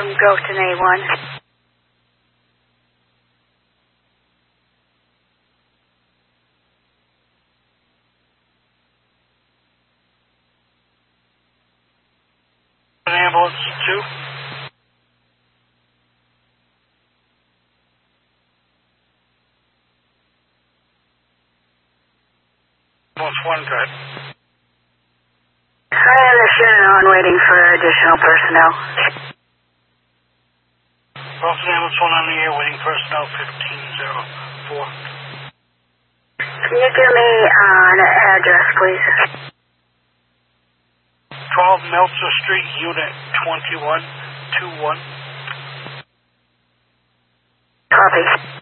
from Groton A1. Ambulance 2. Ambulance 1, good. I understand on waiting for additional personnel. Boston Ambulance 1 on the air, waiting personnel 1504. Can you give me an address, please? 12 Meltzer Street, Unit 2121. Copy.